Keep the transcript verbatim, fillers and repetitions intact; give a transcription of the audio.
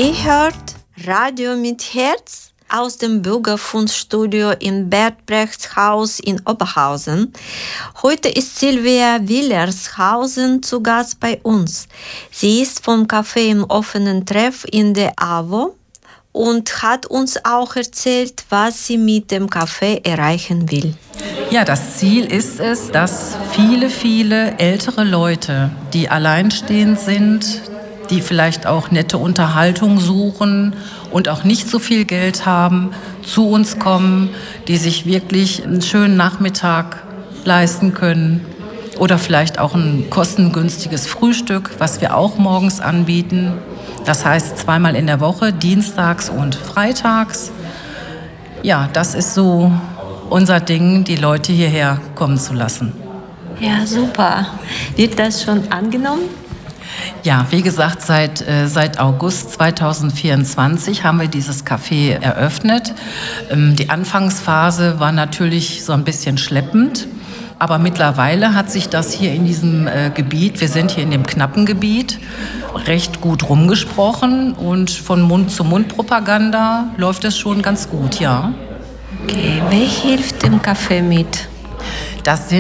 Ihr hört Radio mit Herz aus dem Bürgerfunkstudio in Bert Brechts Haus in Oberhausen. Heute ist Silvia Willershausen zu Gast bei uns. Sie ist vom Café im offenen Treff in der A W O und hat uns auch erzählt, was sie mit dem Café erreichen will. Ja, das Ziel ist es, dass viele, viele ältere Leute, die alleinstehend sind, die vielleicht auch nette Unterhaltung suchen und auch nicht so viel Geld haben, zu uns kommen, die sich wirklich einen schönen Nachmittag leisten können oder vielleicht auch ein kostengünstiges Frühstück, was wir auch morgens anbieten. Das heißt zweimal in der Woche, dienstags und freitags. Ja, das ist so unser Ding, die Leute hierher kommen zu lassen. Ja, super. Wird das schon angenommen? Ja, wie gesagt, seit, äh, seit August zweitausendvierundzwanzig haben wir dieses Café eröffnet. Ähm, die Anfangsphase war natürlich so ein bisschen schleppend, aber mittlerweile hat sich das hier in diesem äh, Gebiet, wir sind hier in dem Knappengebiet, recht gut rumgesprochen und von Mund-zu-Mund-Propaganda läuft es schon ganz gut, ja. Okay, wer hilft dem Café mit? Das sind